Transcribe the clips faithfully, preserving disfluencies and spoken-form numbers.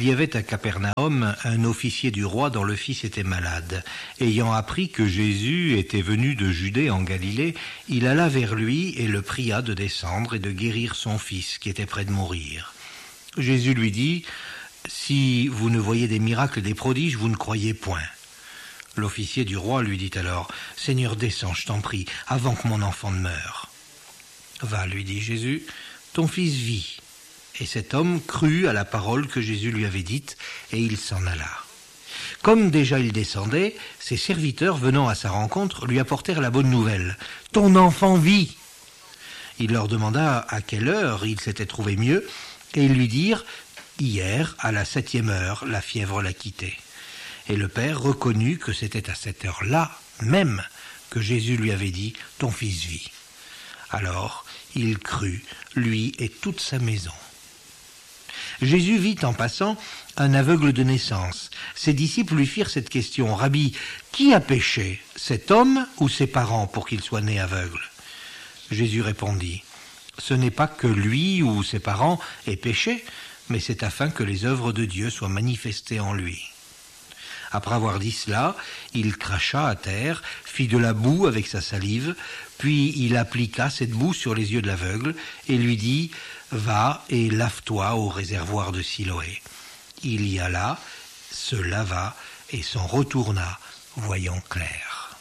y avait à Capernaum un officier du roi dont le fils était malade. Ayant appris que Jésus était venu de Judée en Galilée, il alla vers lui et le pria de descendre et de guérir son fils qui était près de mourir. Jésus lui dit « Si vous ne voyez des miracles et des prodiges, vous ne croyez point. » L'officier du roi lui dit alors « Seigneur, descends, je t'en prie, avant que mon enfant ne meure. » « Va, lui dit Jésus, ton fils vit. » Et cet homme crut à la parole que Jésus lui avait dite, et il s'en alla. Comme déjà il descendait, ses serviteurs venant à sa rencontre lui apportèrent la bonne nouvelle. « Ton enfant vit !» Il leur demanda à quelle heure il s'était trouvé mieux, et ils lui dirent « Hier, à la septième heure, la fièvre l'a quitté. » Et le père reconnut que c'était à cette heure-là même que Jésus lui avait dit « Ton fils vit !» Alors, il crut, lui et toute sa maison. Jésus vit en passant un aveugle de naissance. Ses disciples lui firent cette question. « Rabbi, qui a péché, cet homme ou ses parents pour qu'il soit né aveugle ?» Jésus répondit « Ce n'est pas que lui ou ses parents aient péché, mais c'est afin que les œuvres de Dieu soient manifestées en lui. » Après avoir dit cela, il cracha à terre, fit de la boue avec sa salive, puis il appliqua cette boue sur les yeux de l'aveugle et lui dit « Va et lave-toi au réservoir de Siloé. » Il y alla, se lava et s'en retourna, voyant clair.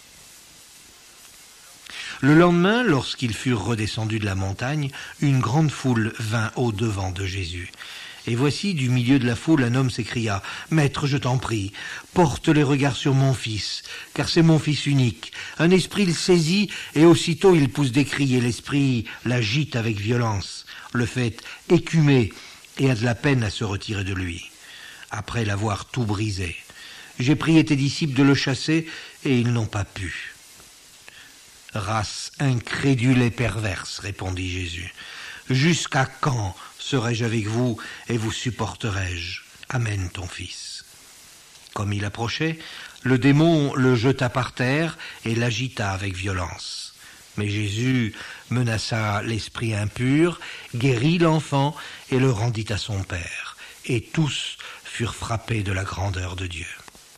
Le lendemain, lorsqu'ils furent redescendus de la montagne, une grande foule vint au-devant de Jésus. Et voici, du milieu de la foule, un homme s'écria « Maître, je t'en prie, porte les regards sur mon fils, car c'est mon fils unique. Un esprit le saisit, et aussitôt il pousse des cris, et l'esprit l'agite avec violence, le fait écumer, et a de la peine à se retirer de lui, après l'avoir tout brisé. J'ai prié tes disciples de le chasser, et ils n'ont pas pu. » « Race incrédule et perverse, répondit Jésus. Jusqu'à quand serai-je avec vous et vous supporterai-je? Amène ton fils. » Comme il approchait, le démon le jeta par terre et l'agita avec violence. Mais Jésus menaça l'esprit impur, guérit l'enfant et le rendit à son père. Et tous furent frappés de la grandeur de Dieu.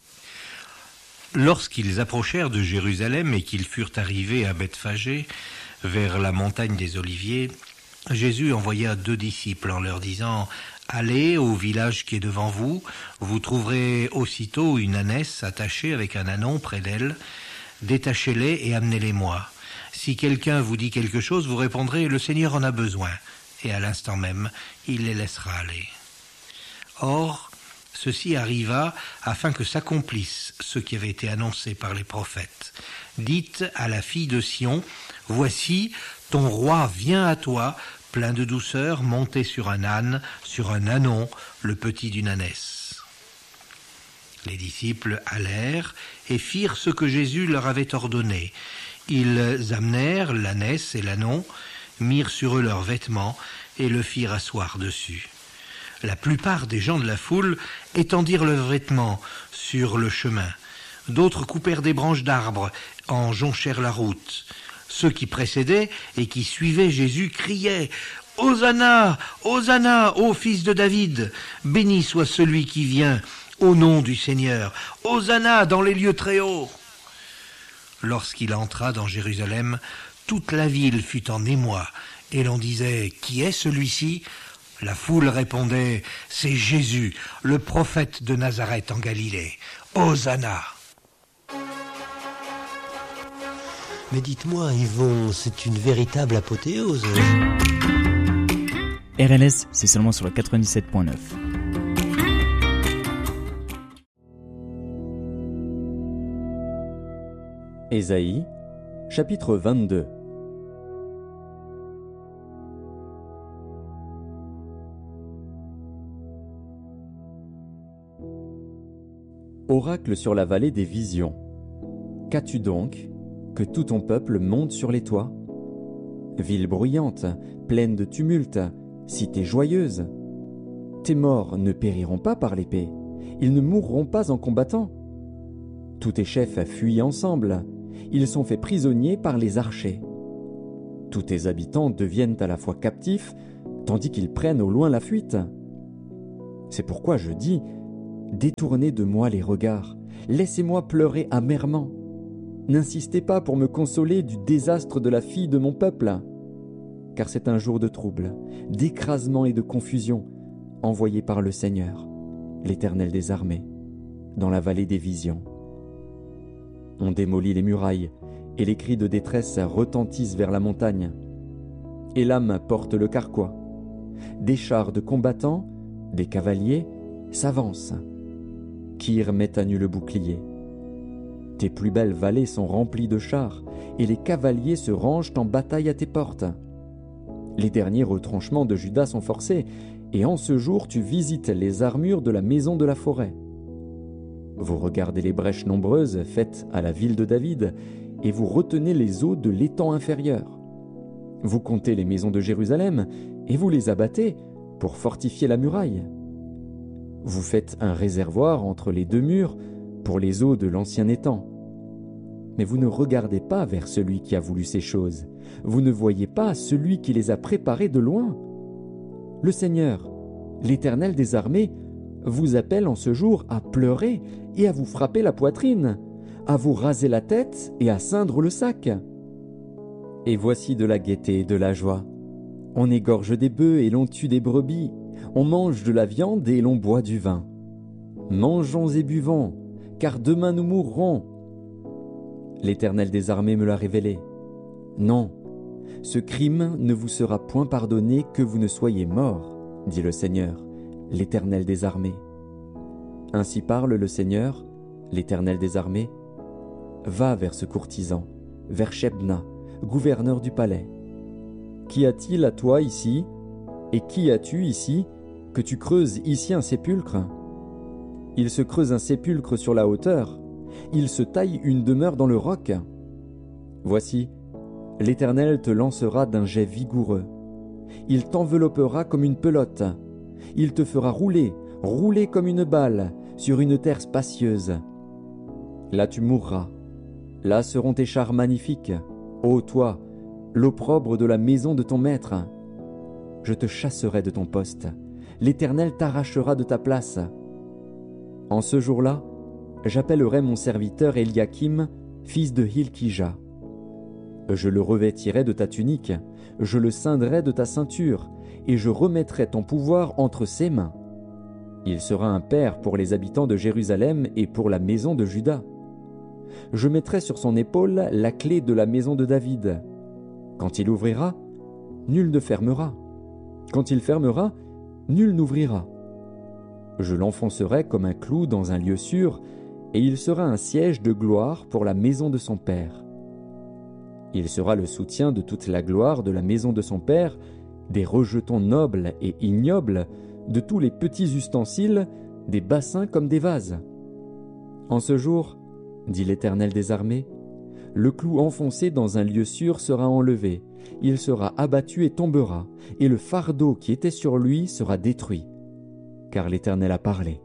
Lorsqu'ils approchèrent de Jérusalem et qu'ils furent arrivés à Bethphagée, vers la montagne des Oliviers, Jésus envoya deux disciples en leur disant « Allez au village qui est devant vous, vous trouverez aussitôt une ânesse attachée avec un ânon près d'elle. Détachez-les et amenez-les-moi. Si quelqu'un vous dit quelque chose, vous répondrez « Le Seigneur en a besoin ». Et à l'instant même, il les laissera aller. Or, ceci arriva afin que s'accomplisse ce qui avait été annoncé par les prophètes. Dites à la fille de Sion, « Voici, ton roi vient à toi, plein de douceur, monté sur un âne, sur un ânon, le petit d'une ânesse. » Les disciples allèrent et firent ce que Jésus leur avait ordonné. Ils amenèrent l'ânesse et l'ânon, mirent sur eux leurs vêtements et le firent asseoir dessus. La plupart des gens de la foule étendirent leurs vêtements sur le chemin. D'autres coupèrent des branches d'arbres, en jonchèrent la route. Ceux qui précédaient et qui suivaient Jésus criaient « Hosanna, Hosanna, ô fils de David! Béni soit celui qui vient au nom du Seigneur! Hosanna dans les lieux très hauts !» Lorsqu'il entra dans Jérusalem, toute la ville fut en émoi, et l'on disait « Qui est celui-ci » La foule répondait « C'est Jésus, le prophète de Nazareth en Galilée. Hosanna !» Mais dites-moi, Yvon, c'est une véritable apothéose. R L S, c'est seulement sur le quatre-vingt-dix-sept point neuf. Ésaïe, chapitre vingt-deux. Oracle sur la vallée des visions. Qu'as-tu donc? Que tout ton peuple monte sur les toits? Ville bruyante, pleine de tumulte, cité joyeuse. Tes morts ne périront pas par l'épée, ils ne mourront pas en combattant. Tous tes chefs fuient ensemble, ils sont faits prisonniers par les archers. Tous tes habitants deviennent à la fois captifs, tandis qu'ils prennent au loin la fuite. C'est pourquoi je dis, détournez de moi les regards, laissez-moi pleurer amèrement. N'insistez pas pour me consoler du désastre de la fille de mon peuple, car c'est un jour de trouble, d'écrasement et de confusion, envoyé par le Seigneur, l'Éternel des armées, dans la vallée des visions. On démolit les murailles, et les cris de détresse retentissent vers la montagne. Élam porte le carquois. Des chars de combattants, des cavaliers, s'avancent. Kir met à nu le bouclier. Tes plus belles vallées sont remplies de chars, et les cavaliers se rangent en bataille à tes portes. Les derniers retranchements de Juda sont forcés, et en ce jour tu visites les armures de la maison de la forêt. Vous regardez les brèches nombreuses faites à la ville de David, et vous retenez les eaux de l'étang inférieur. Vous comptez les maisons de Jérusalem, et vous les abattez pour fortifier la muraille. Vous faites un réservoir entre les deux murs pour les eaux de l'ancien étang. Mais vous ne regardez pas vers celui qui a voulu ces choses. Vous ne voyez pas celui qui les a préparées de loin. Le Seigneur, l'Éternel des armées, vous appelle en ce jour à pleurer et à vous frapper la poitrine, à vous raser la tête et à ceindre le sac. Et voici de la gaieté et de la joie. On égorge des bœufs et l'on tue des brebis. On mange de la viande et l'on boit du vin. Mangeons et buvons, car demain nous mourrons. L'Éternel des armées me l'a révélé. Non, ce crime ne vous sera point pardonné que vous ne soyez morts, dit le Seigneur, l'Éternel des armées. Ainsi parle le Seigneur, l'Éternel des armées. Va vers ce courtisan, vers Shebna, gouverneur du palais. Qu'y a-t-il à toi ici, et qui as-tu ici, que tu creuses ici un sépulcre? Il se creuse un sépulcre sur la hauteur, il se taille une demeure dans le roc. Voici, l'Éternel te lancera d'un jet vigoureux. Il t'enveloppera comme une pelote. Il te fera rouler, rouler comme une balle, sur une terre spacieuse. Là tu mourras. Là seront tes chars magnifiques. Ô toi, l'opprobre de la maison de ton maître. Je te chasserai de ton poste. L'Éternel t'arrachera de ta place. En ce jour-là, j'appellerai mon serviteur Eliakim, fils de Hilkija. Je le revêtirai de ta tunique, je le ceindrai de ta ceinture, et je remettrai ton pouvoir entre ses mains. Il sera un père pour les habitants de Jérusalem et pour la maison de Juda. Je mettrai sur son épaule la clé de la maison de David. Quand il ouvrira, nul ne fermera. Quand il fermera, nul n'ouvrira. Je l'enfoncerai comme un clou dans un lieu sûr, et il sera un siège de gloire pour la maison de son père. Il sera le soutien de toute la gloire de la maison de son père, des rejetons nobles et ignobles, de tous les petits ustensiles, des bassins comme des vases. En ce jour, dit l'Éternel des armées, le clou enfoncé dans un lieu sûr sera enlevé, il sera abattu et tombera, et le fardeau qui était sur lui sera détruit. Car l'Éternel a parlé.